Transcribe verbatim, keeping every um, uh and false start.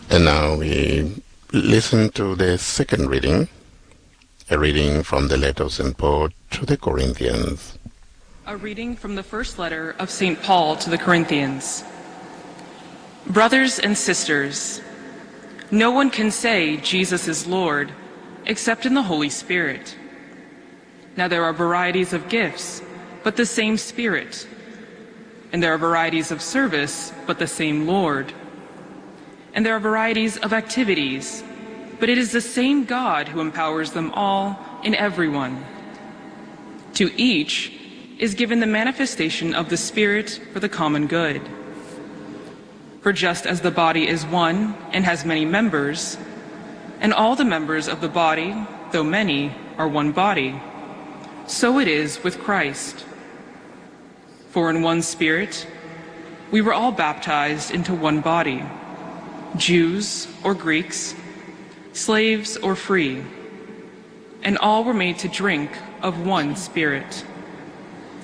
And now we listen to the second reading, a reading from the letter of Saint Paul to the Corinthians. A reading from the first letter of Saint Paul to the Corinthians. Brothers and sisters, no one can say Jesus is Lord except in the Holy Spirit. Now there are varieties of gifts, but the same Spirit. And there are varieties of service, but the same Lord. And there are varieties of activities, but it is the same God who empowers them all in everyone. To each is given the manifestation of the Spirit for the common good. For just as the body is one and has many members, and all the members of the body, though many, are one body, so it is with Christ. For in one Spirit we were all baptized into one body, Jews or Greeks, slaves or free, and all were made to drink of one Spirit.